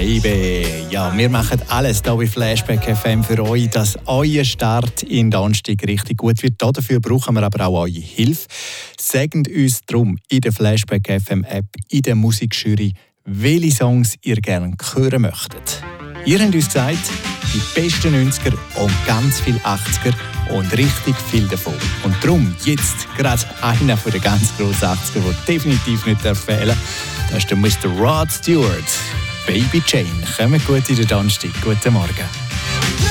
Baby. Ja, wir machen alles hier bei Flashback FM für euch, dass euer Start in den Donnerstag richtig gut wird. Dafür brauchen wir aber auch eure Hilfe. Sagt uns darum in der Flashback FM App, in der Musikjury, welche Songs ihr gerne hören möchtet. Ihr habt uns gesagt, die besten 90er und ganz viele 80er und richtig viel davon. Und darum jetzt gerade einer von den ganz grossen 80er, der definitiv nicht fehlen darf. Das ist der Mr. Rod Stewart. Baby Jane. Kommt gut in den Donnerstag. Guten Morgen.